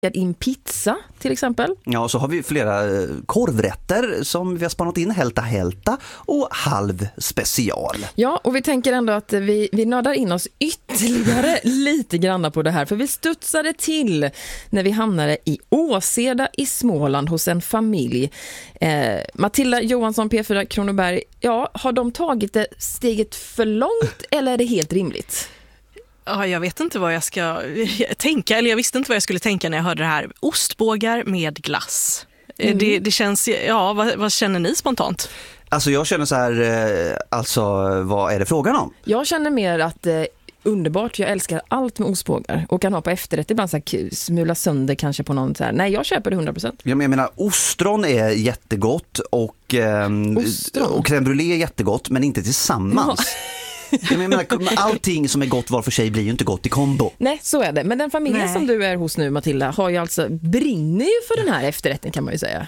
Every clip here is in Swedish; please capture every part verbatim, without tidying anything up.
in pizza till exempel. Ja, så har vi flera korvrätter som vi har spannat in, hälta hälta och halv special. Ja, och vi tänker ändå att vi, vi nördar in oss ytterligare lite grann på det här, för vi studsade till när vi hamnade i Åseda i Småland hos en familj. Eh, Matilda Johansson, P fyra Kronoberg, ja, har de tagit det steget för långt eller är det helt rimligt? Ja, jag vet inte vad jag ska tänka, eller jag visste inte vad jag skulle tänka när jag hörde det här. Ostbågar med glass. Mm. Det, det känns, ja, vad, vad känner ni spontant? Alltså jag känner så här, alltså vad är det frågan om? Jag känner mer att eh, underbart, jag älskar allt med ostbågar och kan ha på efterrätt ibland så här smula sönder kanske på någon så här. Nej, jag köper det hundra procent. Jag menar, ostron är jättegott och, eh, och crème brûlée är jättegott, men inte tillsammans. Ja. Jag menar, allting som är gott var för sig blir ju inte gott i kombo. Nej, så är det. Men den familjen Nej. som du är hos nu, Matilda, har ju alltså, brinner ju för den här efterrätten kan man ju säga.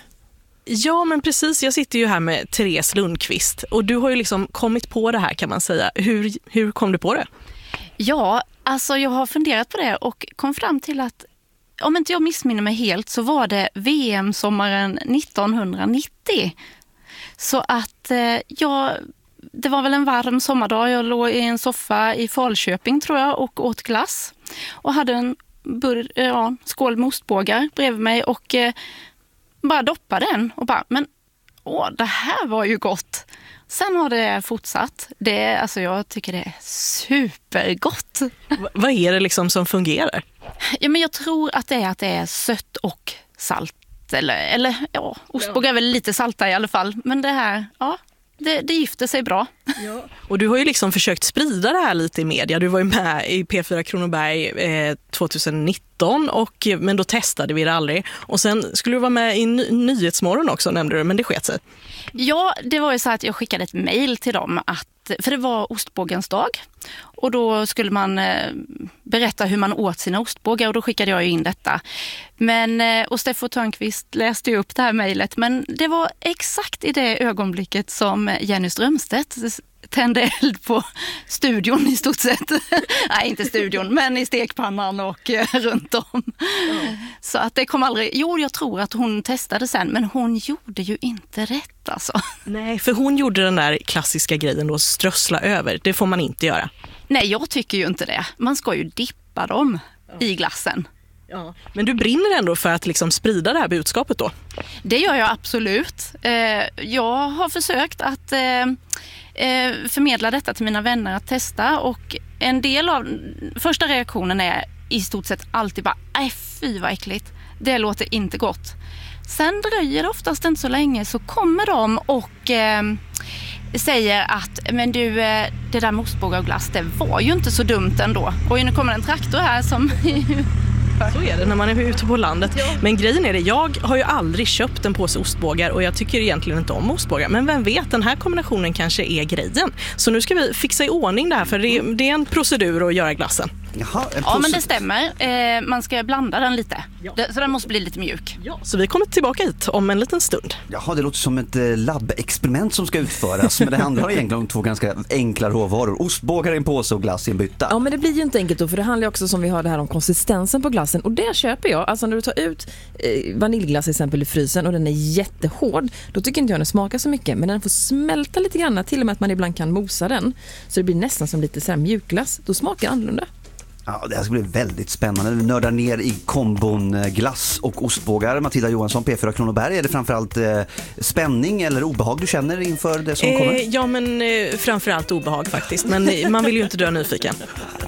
Ja, men precis. Jag sitter ju här med Therese Lundqvist och du har ju liksom kommit på det här kan man säga. Hur, hur kom du på det? Ja, alltså jag har funderat på det och kom fram till att om inte jag missminner mig helt så var det V M-sommaren nittonhundranittio. Så att eh, jag... Det var väl en varm sommardag. Jag låg i en soffa i Falköping tror jag och åt glass. Och hade en bur, ja, skål med ostbågar bredvid mig och eh, bara doppade den. Och bara, men åh, det här var ju gott. Sen har det fortsatt. Det, alltså jag tycker det är supergott. V- vad är det liksom som fungerar? Ja, men jag tror att det är att det är sött och salt. Eller, eller ja, ostbågar är väl lite salta i alla fall. Men det här, ja... Det, det gifter sig bra. Ja. Och du har ju liksom försökt sprida det här lite i media. Du var ju med i P fyra Kronoberg eh, tjugonitton, och, men då testade vi det aldrig. Och sen skulle du vara med i ny- Nyhetsmorgon också, nämnde du, men det sket sig. Ja, det var ju så att jag skickade ett mejl till dem, att, för det var ostbågens dag. Och då skulle man eh, berätta hur man åt sina ostbågar och då skickade jag ju in detta. Men, eh, och Steffo Törnqvist läste ju upp det här mejlet, men det var exakt i det ögonblicket som Jenny Strömstedt tände eld på studion i stort sett. Nej, inte studion, men i stekpannan och eh, runt om. Mm. Så att det kom aldrig... Jo, jag tror att hon testade sen, men hon gjorde ju inte rätt alltså. Nej, för hon gjorde den där klassiska grejen då, strössla över. Det får man inte göra. Nej, jag tycker ju inte det. Man ska ju dippa dem ja. i glassen. Ja. Men du brinner ändå för att liksom sprida det här budskapet då? Det gör jag absolut. Eh, jag har försökt att... Eh, förmedla detta till mina vänner att testa och en del av första reaktionen är i stort sett alltid bara nej fy vad äckligt, det låter inte gott. Sen dröjer det oftast inte så länge så kommer de och eh, säger att men du, det där med ostbågar och glass, det var ju inte så dumt ändå. Och nu kommer en traktor här som... Så är det när man är ute på landet. Ja. Men grejen är det, jag har ju aldrig köpt en påse ostbågar och jag tycker egentligen inte om ostbågar. Men vem vet, den här kombinationen kanske är grejen. Så nu ska vi fixa i ordning det här, för det, det är en procedur att göra glassen. Jaha, en ja, men det stämmer. Eh, man ska blanda den lite. Ja. Så den måste bli lite mjuk. Ja. Så vi kommer tillbaka hit om en liten stund. Jaha, det låter som ett eh, labbexperiment som ska utföras. Men det handlar egentligen om två ganska enkla råvaror. Ostbågar i en påse och glass i en bytta. Ja, men det blir ju inte enkelt då, för det handlar ju också som vi hörde här om konsistensen på glassen. Och det köper jag. Alltså när du tar ut eh, vaniljglass exempel i frysen och den är jättehård, då tycker inte jag den smakar så mycket. Men den får smälta lite grann, till och med att man ibland kan mosa den. Så det blir nästan som lite så här mjukglass. Då smakar det annorlunda. Ja, det här ska bli väldigt spännande. Vi nördar ner i kombon glass och ostbågar. Matilda Johansson, P fyra Kronoberg. Är det framförallt eh, spänning eller obehag du känner inför det som eh, kommer? Ja, men eh, framförallt obehag faktiskt. Men man vill ju inte dö nyfiken.